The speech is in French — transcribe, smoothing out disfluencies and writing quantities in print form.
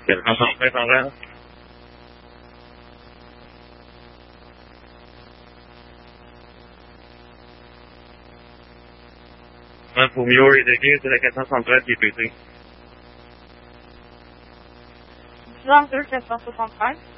435 en l'air. Pour Mio et de 15, c'est la 473 qui est pété. 22 473.